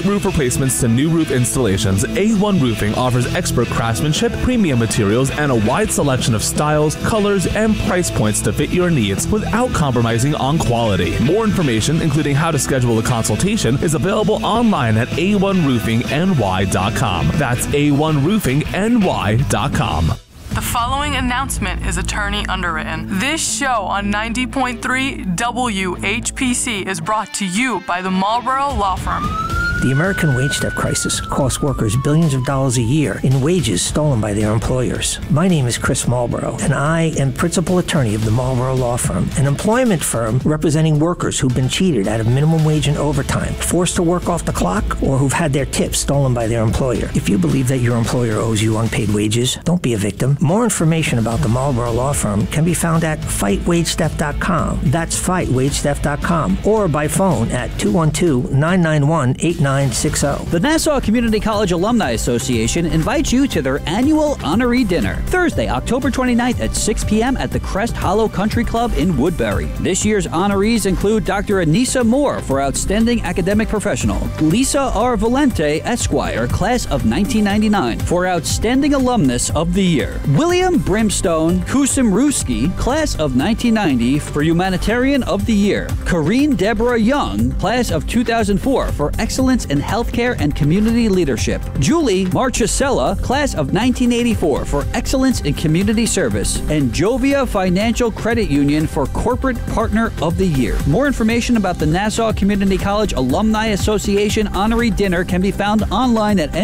complete roof replacements to new roof installations, A1 Roofing offers expert craftsmanship, premium materials, and a wide selection of styles, colors, and price points to fit your needs without compromising on quality. More information, including how to schedule a consultation, is available online at a1roofingny.com. That's a1roofingny.com. The following announcement is attorney underwritten. This show on 90.3 WHPC is brought to you by the Marlboro Law Firm. The American wage theft crisis costs workers billions of dollars a year in wages stolen by their employers. My name is Chris Marlboro, and I am principal attorney of the Marlboro Law Firm, an employment firm representing workers who've been cheated out of minimum wage and overtime, forced to work off the clock, or who've had their tips stolen by their employer. If you believe that your employer owes you unpaid wages, don't be a victim. More information about the Marlboro Law Firm can be found at fightwagetheft.com. That's fightwagetheft.com, or by phone at 212-991-8960. The Nassau Community College Alumni Association invites you to their annual honoree dinner, Thursday, October 29th at 6 p.m. at the Crest Hollow Country Club in Woodbury. This year's honorees include Dr. Anissa Moore for Outstanding Academic Professional, Lisa R. Valente, Esquire, Class of 1999, for Outstanding Alumnus of the Year, William Brimstone Kusimruski, Class of 1990, for Humanitarian of the Year, Corrine Deborah Young, Class of 2004, for Excellence in Healthcare and Community Leadership, Julie Marchesella, Class of 1984, for Excellence in Community Service, and Jovia Financial Credit Union for Corporate Partner of the Year. More information about the Nassau Community College Alumni Association Honoree Dinner can be found online at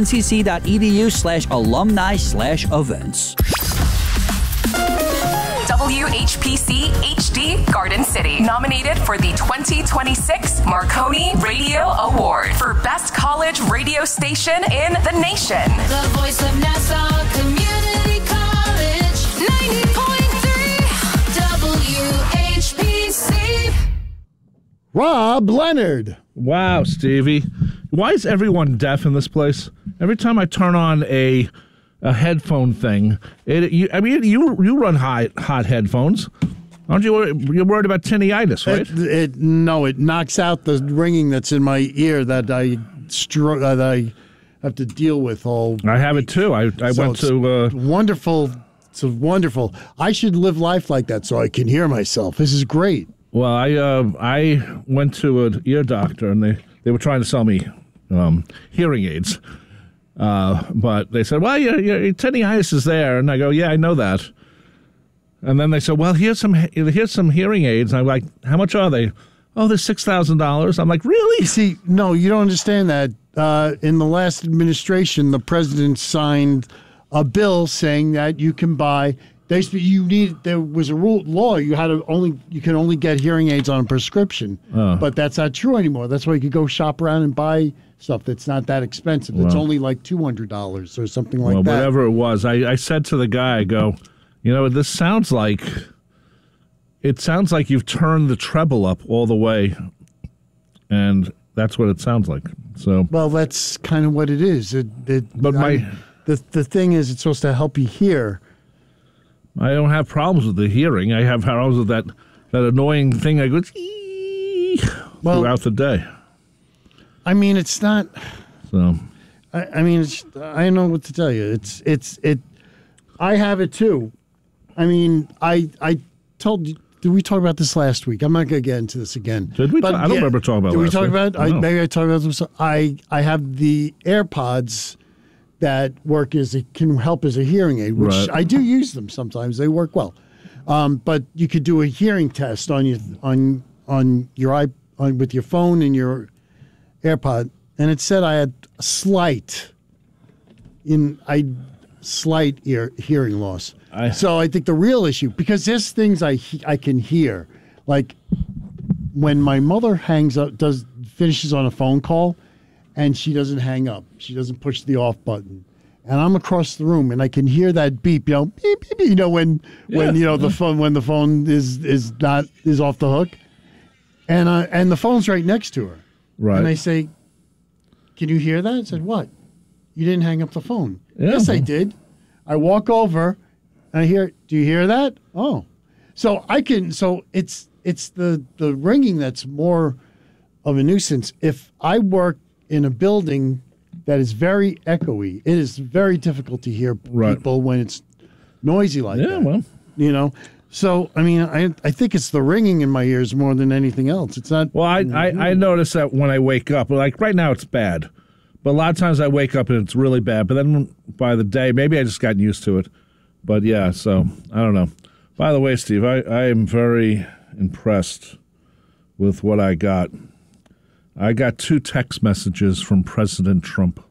ncc.edu/alumni/events. WHPC HD Garden City, nominated for the 2026 Marconi Radio Award for Best College Radio Station in the nation. The voice of Nassau Community College, 90.3 WHPC. Rob Leonard. Wow, Stevie. Why is everyone deaf in this place? Every time I turn on a headphone thing, you run hot headphones. Aren't you worried? You're worried about tinnitus, right? No, it knocks out the ringing that's in my ear that I have to deal with all. I have it too. I went to wonderful. It's wonderful. I should live life like that so I can hear myself. This is great. Well, I went to an ear doctor and they were trying to sell me hearing aids. But they said, well, your tinnitus is there. And I go, yeah, I know that. And then they said, well, here's some hearing aids. And I'm like, how much are they? Oh, they're $6,000. I'm like, really? See, no, you don't understand that. In the last administration, the president signed a bill saying that you can buy. There was a law. You can only get hearing aids on a prescription. But that's not true anymore. That's why you could go shop around and buy stuff that's not that expensive. It's only like $200 or something like that. Whatever it was, I said to the guy, I go, this sounds like you've turned the treble up all the way, and that's what it sounds like. So, well, that's kind of what it is. The thing is, it's supposed to help you hear. I don't have problems with the hearing. I have problems with that annoying thing I go throughout the day. I mean, it's not. So, I mean, I don't know what to tell you. I have it too. I mean, I told you. Did we talk about this last week? I'm not going to get into this again. Did we? I don't remember talking about. Did we talk week. about? No. Maybe I talked about this. I have the AirPods that can help as a hearing aid, which I do use them sometimes. They work well. But you could do a hearing test on your iPod with your phone and your AirPod, and it said I had slight hearing loss. So I think the real issue, because there's things I can hear, like when my mother finishes on a phone call, and she doesn't hang up, she doesn't push the off button, and I'm across the room and I can hear that beep, beep, beep, when the phone is off the hook, and the phone's right next to her. Right. And I say, can you hear that? I said, what? You didn't hang up the phone. Yeah. Yes, I did. I walk over and I hear, do you hear that? Oh. So it's the ringing that's more of a nuisance. If I work in a building that is very echoey. It is very difficult to hear people when it's noisy like that. Yeah, well. You know? So, I mean, I think it's the ringing in my ears more than anything else. It's not... Well, I notice that when I wake up. Like, right now it's bad. But a lot of times I wake up and it's really bad. But then by the day, maybe I just gotten used to it. But, yeah, so, I don't know. By the way, Steve, I am very impressed with what I got. I got 2 text messages from President Trump.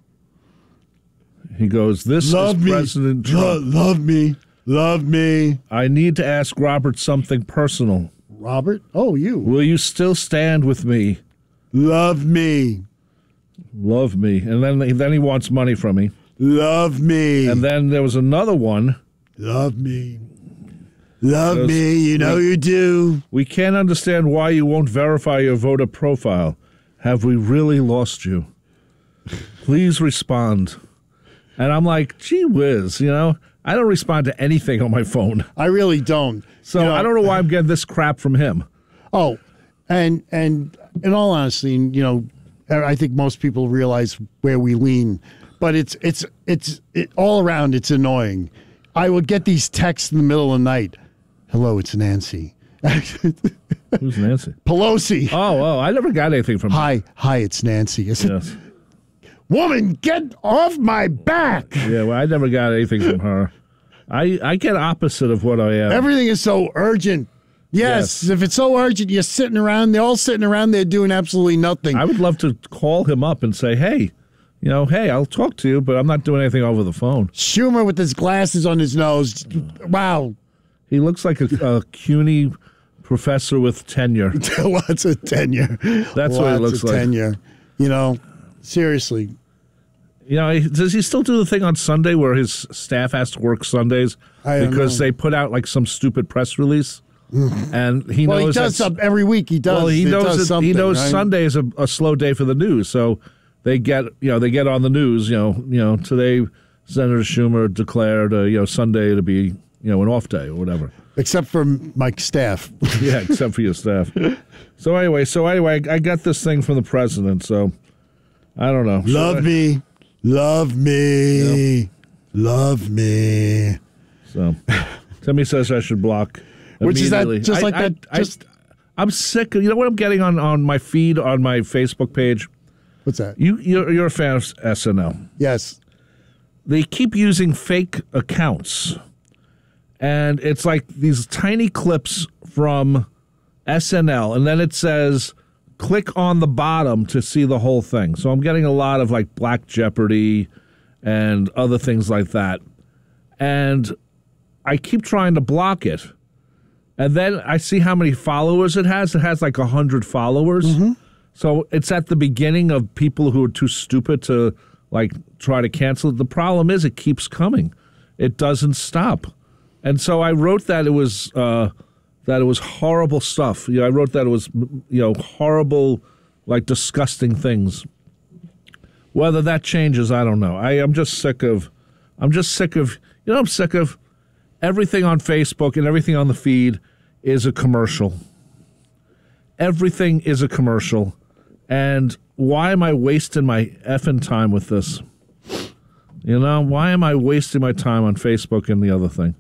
He goes, "This is President Trump. Love me. Love me. I need to ask Robert something personal. Robert? Oh, you. Will you still stand with me? Love me. Love me." And then he wants money from me. Love me. And then there was another one. Love me. Love me. You know you do. "We can't understand why you won't verify your voter profile. Have we really lost you? Please respond." And I'm like, gee whiz, you know, I don't respond to anything on my phone. I really don't. So I don't know why I'm getting this crap from him. Oh, and in all honesty, you know, I think most people realize where we lean, but it's all around. It's annoying. I would get these texts in the middle of the night. "Hello, it's Nancy." Who's Nancy? Pelosi. Oh, I never got anything from her. Hi, it's Nancy. Yes. Woman, get off my back. Yeah, well, I never got anything from her. I get opposite of what I am. Everything is so urgent. Yes, if it's so urgent, you're sitting around, they're all sitting around there doing absolutely nothing. I would love to call him up and say, hey, I'll talk to you, but I'm not doing anything over the phone. Schumer with his glasses on his nose. Wow. He looks like a CUNY professor with tenure. Lots of tenure. That's what he looks like. Tenure. You know, seriously. You know, does he still do the thing on Sunday where his staff has to work Sundays because they put out like some stupid press release? And he knows he does something every week. He does. Well, he knows right? Sunday is a slow day for the news, so they get on the news. Today Senator Schumer declared Sunday to be an off day or whatever. Except for my staff. Yeah, except for your staff. So anyway, I got this thing from the president. So I don't know. Love me. Yep. Love me. So Timmy says I should block. Which is that just like that? I'm sick. You know what I'm getting on my feed on my Facebook page? What's that? You're a fan of SNL. Yes. They keep using fake accounts, and it's like these tiny clips from SNL, and then it says, click on the bottom to see the whole thing. So I'm getting a lot of like Black Jeopardy and other things like that. And I keep trying to block it. And then I see how many followers it has. It has like 100 followers. Mm-hmm. So it's at the beginning of people who are too stupid to like try to cancel it. The problem is it keeps coming. It doesn't stop. And so I wrote that it was horrible stuff. I wrote that it was horrible, like disgusting things. Whether that changes, I don't know. I'm sick of everything on Facebook and everything on the feed is a commercial. Everything is a commercial. And why am I wasting my effing time with this? Why am I wasting my time on Facebook and the other thing?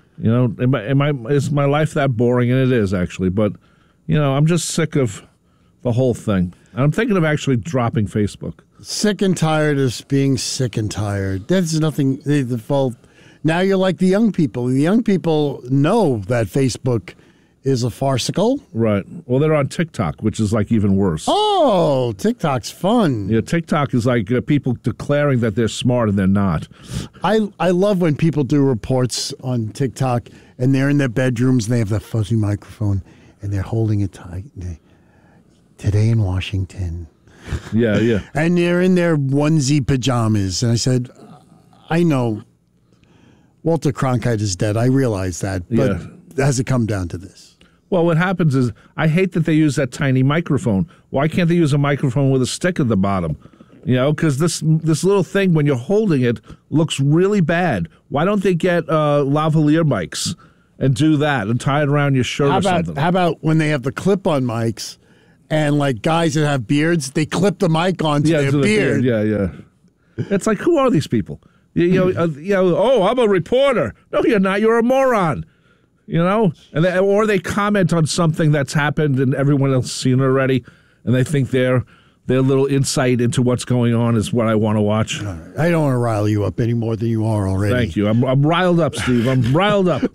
Is my life that boring? And it is, actually. But, I'm just sick of the whole thing. I'm thinking of actually dropping Facebook. Sick and tired of being sick and tired. There's nothing. The fault. Now you're like the young people. The young people know that Facebook is a farcical. Right. Well, they're on TikTok, which is like even worse. Oh, TikTok's fun. Yeah, TikTok is like people declaring that they're smart and they're not. I love when people do reports on TikTok and they're in their bedrooms and they have that fuzzy microphone and they're holding it tight. Today in Washington. Yeah. And they're in their onesie pajamas. And I said, I know Walter Cronkite is dead. I realize that. But has it come down to this? Well, what happens is I hate that they use that tiny microphone. Why can't they use a microphone with a stick at the bottom? Because this little thing, when you're holding it, looks really bad. Why don't they get lavalier mics and do that and tie it around your shirt or something? How about when they have the clip-on mics and like guys that have beards, they clip the mic onto their to the beard. Yeah. It's like, who are these people? Oh, I'm a reporter. No, you're not. You're a moron. Or they comment on something that's happened and everyone else has seen it already, and they think their little insight into what's going on is what I want to watch. I don't want to rile you up any more than you are already. Thank you. I'm riled up, Steve. I'm riled up.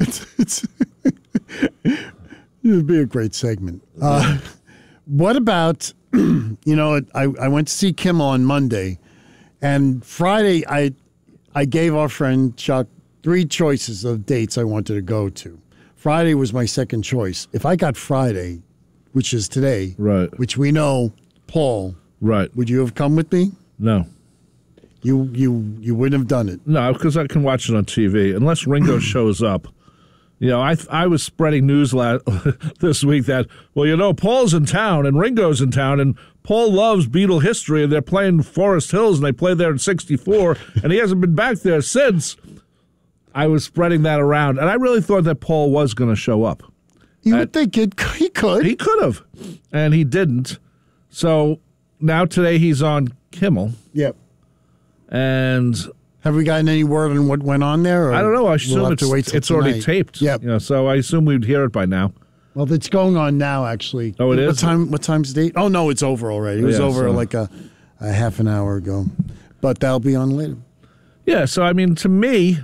It'd be a great segment. What about, I went to see Kimmel on Monday, and Friday I gave our friend Chuck 3 choices of dates I wanted to go to. Friday was my second choice. If I got Friday, which is today, right, which we know, Paul, right, would you have come with me? No. You wouldn't have done it. No, because I can watch it on TV unless Ringo shows up. I was spreading news this week that, Paul's in town and Ringo's in town, and Paul loves Beatle history, and they're playing Forest Hills, and they played there in '64, and he hasn't been back there since. I was spreading that around, and I really thought that Paul was going to show up. You would think he could. He could have, and he didn't. So now today he's on Kimmel. Yep. And have we gotten any word on what went on there? Or I don't know. I assume we'll have to wait till it's already taped. Yep. So I assume we'd hear it by now. Well, it's going on now, actually. Oh, it is? What time's the date? Oh, no, it's over already. It was over like a half an hour ago. But that'll be on later. Yeah, so, I mean, to me,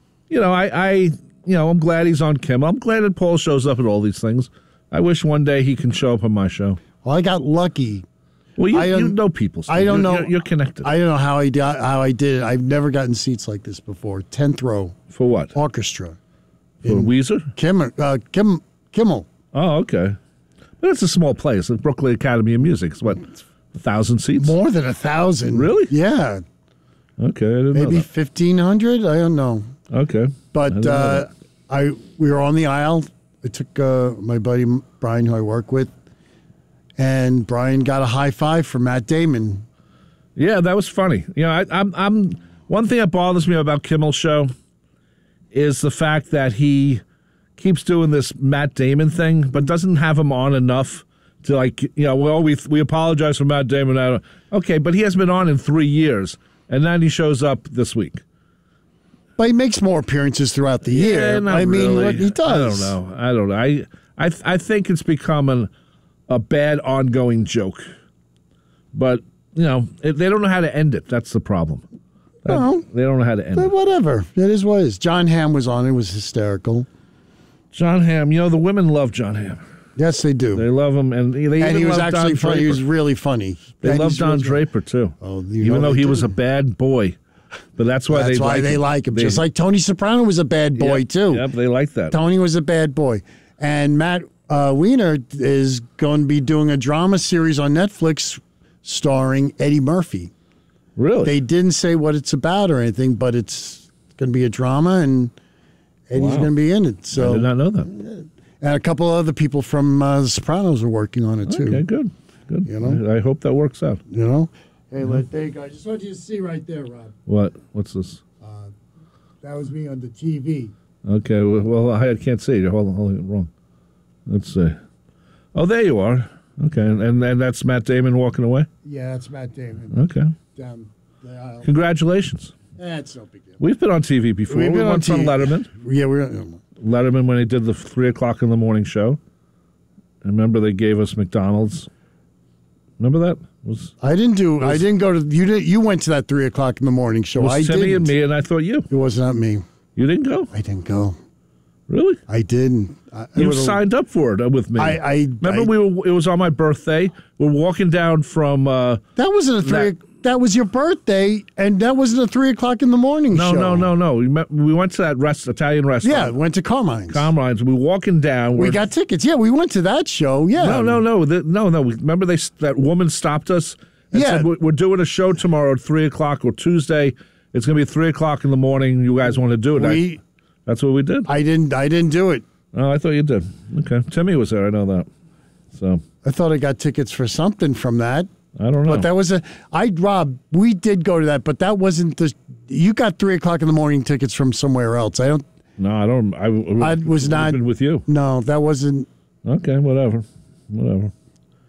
I'm glad he's on Kimmel. I'm glad that Paul shows up at all these things. I wish one day he can show up on my show. Well, I got lucky. Well, you know people, Steve. I don't know. You're connected. I don't know how I did it. I've never gotten seats like this before. 10th row. For what? Orchestra. For Weezer? Kimmel. Oh, okay. But it's a small place. The Brooklyn Academy of Music. It's what, 1,000 seats? More than 1,000. Really? Yeah. Okay, I didn't know Maybe that. 1,500? I don't know. Okay. But we were on the aisle. I took my buddy Brian, who I work with, and Brian got a high five from Matt Damon. Yeah, that was funny. I'm one thing that bothers me about Kimmel's show is the fact that he keeps doing this Matt Damon thing, but doesn't have him on enough to we apologize for Matt Damon. Okay, but he hasn't been on in 3 years, and then he shows up this week. But he makes more appearances throughout the year. Not really. What he does. I don't know. I think it's become a bad ongoing joke. But, they don't know how to end it. That's the problem. They don't know how to end it. Whatever. It is what it is. John Hamm was on. It was hysterical. John Hamm. The women love John Hamm. Yes, they do. They love him. And he was actually funny. He was really funny. They love Don Draper, too. Oh, even though he was a bad boy. But that's why they like him. Just like Tony Soprano was a bad boy, too. Yep, they like that. Tony was a bad boy. And Matt Weiner is going to be doing a drama series on Netflix starring Eddie Murphy. Really? They didn't say what it's about or anything, but it's going to be a drama, and Eddie's going to be in it. So I did not know that. And a couple of other people from The Sopranos are working on it, too. Okay, good. I hope that works out. Hey, there you go. I just want you to see right there, Rob. What? What's this? That was me on the TV. Okay, well, I can't see you. Hold on, wrong. Let's see. Oh, there you are. Okay, and that's Matt Damon walking away? Yeah, that's Matt Damon. Okay. Down the aisle. Congratulations. It's no big deal. We've been on TV before. We've been on once on TV. Letterman. Yeah, Letterman when he did the 3 o'clock in the morning show. I remember they gave us McDonald's. Remember that? I didn't go to you went to that 3 o'clock in the morning show. It was Timmy and me, and I thought you. It was not me. You didn't go? I didn't go. Really? I didn't. You signed up for it with me. Remember it was on my birthday. We're walking down from that wasn't a 3 that was your birthday, and that wasn't a 3 o'clock in the morning show. No. We went to that Italian restaurant. Yeah, went to Carmine's. We were walking down. We got tickets. Yeah, we went to that show. Yeah. No. Remember that woman stopped us and said, we're doing a show tomorrow at 3 o'clock or Tuesday. It's going to be 3 o'clock in the morning. You guys want to do it? That's what we did. I didn't do it. Oh, I thought you did. Okay. Timmy was there. I know that. So I thought I got tickets for something from that. I don't know. But that was Rob, we did go to that, but that wasn't you got 3 o'clock in the morning tickets from somewhere else. I don't. No, I don't. I was not been with you. No, that wasn't. Okay, whatever.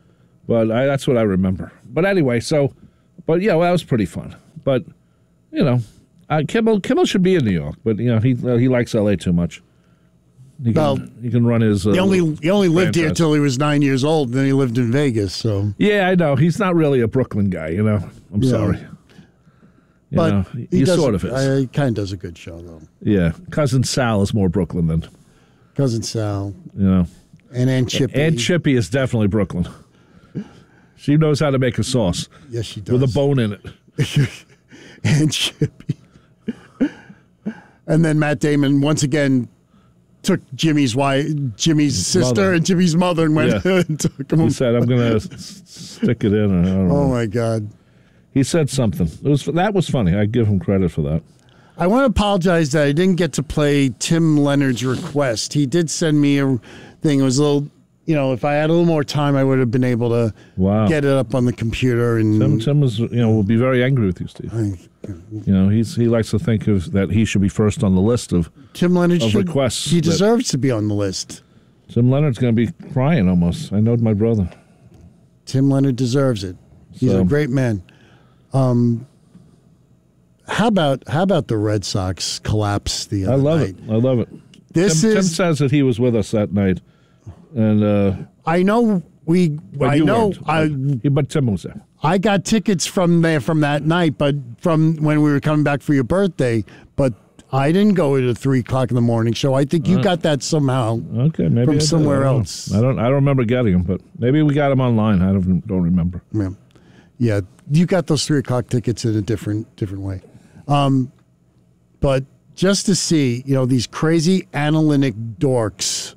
But that's what I remember. But anyway, but yeah, well, that was pretty fun. But, Kimmel should be in New York, but, he likes L.A. too much. He can run his. He only lived here till he was 9 years old. And then he lived in Vegas. So yeah, I know he's not really a Brooklyn guy. I'm sorry, but he sort of is. He kind of does a good show though. Yeah, Cousin Sal is more Brooklyn than Cousin Sal. And Aunt Chippy. Aunt Chippy is definitely Brooklyn. She knows how to make a sauce. Yes, she does. With a bone in it. Aunt Chippy. And then Matt Damon once again took Jimmy's sister mother. and Jimmy's mother and went and took him. He said, "I'm going to stick it in." I don't know. Oh my God! He said something. That was funny. I give him credit for that. I want to apologize that I didn't get to play Tim Leonard's request. He did send me a thing. It was a little. If I had a little more time, I would have been able to get it up on the computer. And Tim was, will be very angry with you, Steve. He likes to think that he should be first on the list of Tim Leonard requests. He deserves to be on the list. Tim Leonard's going to be crying almost. I know my brother. Tim Leonard deserves it. He's a great man. How about the Red Sox collapse the other night? I love it. Tim says that he was with us that night. And I know but Tim was there. I got tickets from that night, but from when we were coming back for your birthday. But I didn't go to the 3:00 in the morning show. I think you got that somehow. Okay, maybe from somewhere else. I don't remember getting them, but maybe we got them online. I don't remember. Yeah, you got those 3:00 tickets in a different way. But just to see, these crazy analytic dorks.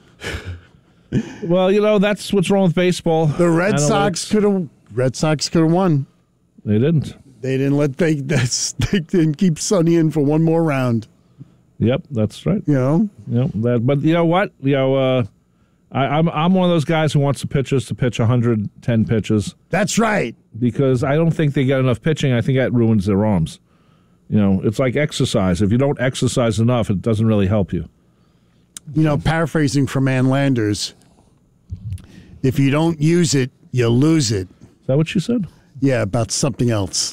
Well, that's what's wrong with baseball. The Red Sox could have won. They didn't. They didn't they didn't keep Sonny in for one more round. Yep, that's right. But you know what? I'm one of those guys who wants the pitchers to pitch 110 pitches. That's right. Because I don't think they get enough pitching. I think that ruins their arms. It's like exercise. If you don't exercise enough, it doesn't really help you. Paraphrasing from Ann Landers, if you don't use it, you lose it. Is that what she said? Yeah, about something else.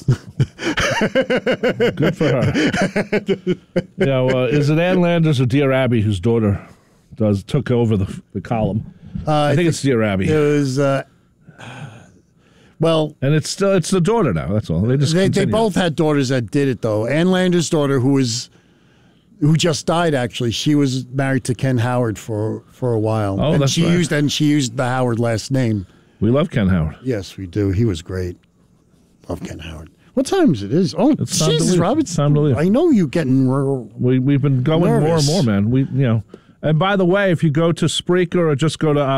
Good for her. Is it Ann Landers or Dear Abby whose daughter took over the column? I think it's Dear Abby. It was, and it's the daughter now. That's all. They both had daughters that did it though. Ann Landers' daughter, who just died, actually. She was married to Ken Howard for a while. Oh, that's right. She used the Howard last name. We love Ken Howard. Yes, we do. He was great. Love Ken Howard. What time is it? It's Jesus, Rob. It's time to leave. I know you're getting We've been going nervous. more and more, man. And by the way, if you go to Spreaker or just go to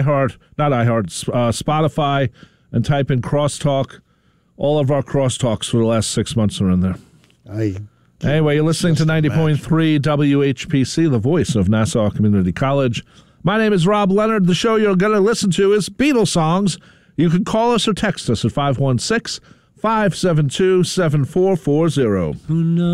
Spotify and type in Crosstalk, all of our crosstalks for the last 6 months are in there. Anyway, you're listening to 90.3 WHPC, the voice of Nassau Community College. My name is Rob Leonard. The show you're going to listen to is Beatles songs. You can call us or text us at 516-572-7440.